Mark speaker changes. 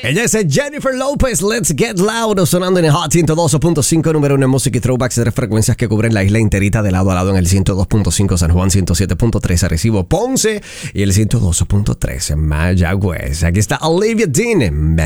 Speaker 1: Ella es Jennifer Lopez, Let's Get Loud, sonando en el Hot 102.5, número 1 en música y throwbacks de 3 frecuencias que cubren la isla enterita de lado a lado en el 102.5 San Juan, 107.3 Arecibo, Ponce y el 102.3 en Mayagüez. Aquí está Olivia Dean,